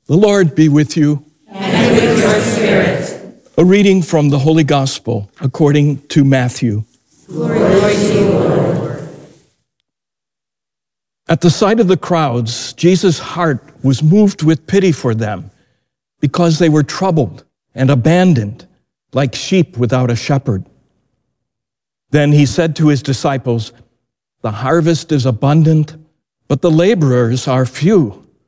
The Lord be with you. And with your spirit. A reading from the Holy Gospel according to Matthew. Glory to you, Lord. At the sight of the crowds, Jesus' heart was moved with pity for them because they were troubled and abandoned like sheep without a shepherd. Then he said to his disciples, "The harvest is abundant, but the laborers are few.